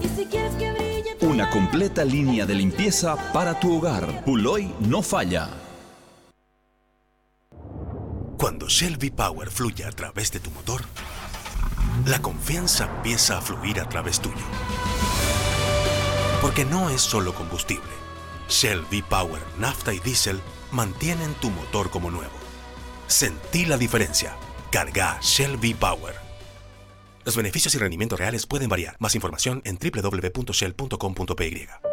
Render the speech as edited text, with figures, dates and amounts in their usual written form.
Y si quieres que brille tu Una completa línea de limpieza para tu hogar. Puloy no falla. Cuando Shell V-Power fluye a través de tu motor, la confianza empieza a fluir a través tuyo. Porque no es solo combustible. Shell V-Power, nafta y diésel mantienen tu motor como nuevo. Sentí la diferencia. Carga Shell V-Power. Los beneficios y rendimientos reales pueden variar. Más información en www.shell.com.py.